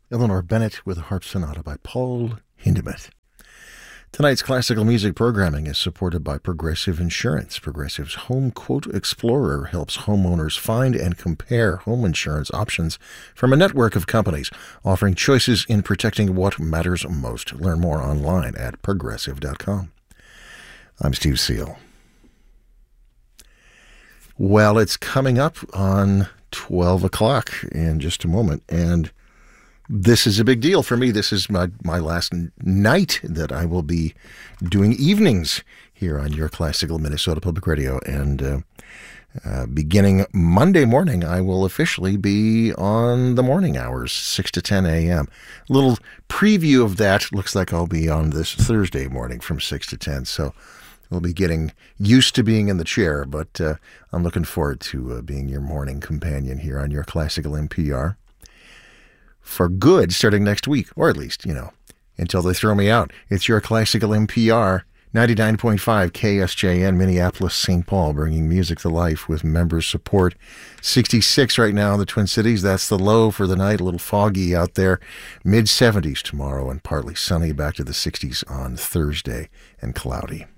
Eleanor Bennett with a harp sonata by Paul Hindemith. Tonight's classical music programming is supported by Progressive Insurance. Progressive's Home Quote Explorer helps homeowners find and compare home insurance options from a network of companies, offering choices in protecting what matters most. Learn more online at progressive.com. I'm Steve Seal. Well, it's coming up on 12 o'clock in just a moment, and this is a big deal for me. This is my last night that I will be doing evenings here on Your Classical Minnesota Public Radio. And beginning Monday morning, I will officially be on the morning hours, 6 to 10 a.m. A little preview of that. Looks like I'll be on this Thursday morning from 6 to 10. So we'll be getting used to being in the chair, but I'm looking forward to being your morning companion here on Your Classical NPR. For good, starting next week, or at least, until they throw me out. It's Your Classical NPR, 99.5 KSJN, Minneapolis, St. Paul, bringing music to life with member support. 66 right now in the Twin Cities. That's the low for the night. A little foggy out there. Mid-70s tomorrow and partly sunny, back to the 60s on Thursday and cloudy.